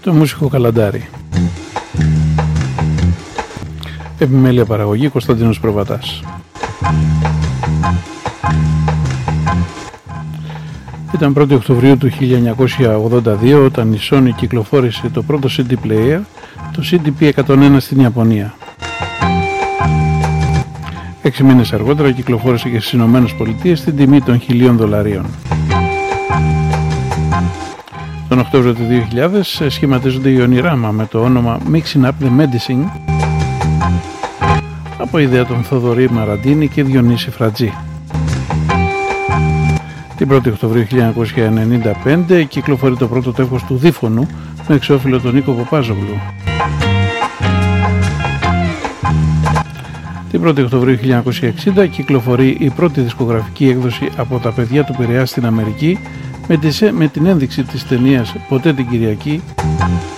το μουσικό καλαντάρι. Επιμέλεια παραγωγή Κωνσταντίνος Προβατάς. Ήταν 1η Οκτωβρίου του 1982 όταν η Sony κυκλοφόρησε το πρώτο CD player, το CDP-101 στην Ιαπωνία. 6 μήνες αργότερα κυκλοφόρησε και στις Ηνωμένες Πολιτείες στην τιμή των $1.000. Τον Οκτώβριο του 2000 σχηματίζονται οι Onigrama με το όνομα Mixing Up The Medicine από ιδέα των Θοδωρή Μαραντίνη και Διονύση Φρατζή. Την 1η Οκτωβρίου 1995 κυκλοφορεί το πρώτο τεύχος του Δίφωνου με εξώφυλλο τον Νίκο Παπάζογλου. Την 1η Οκτωβρίου 1960 κυκλοφορεί η πρώτη δισκογραφική έκδοση από τα παιδιά του Πειραιά στην Αμερική με την ένδειξη της ταινίας «Ποτέ την Κυριακή»